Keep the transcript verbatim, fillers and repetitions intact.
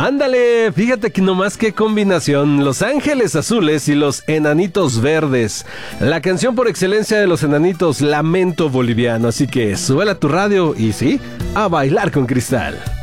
Ándale, fíjate que nomás qué combinación, Los Ángeles Azules y Los Enanitos Verdes, la canción por excelencia de Los Enanitos, Lamento Boliviano, así que súbela a tu radio y sí, a bailar con Cristal.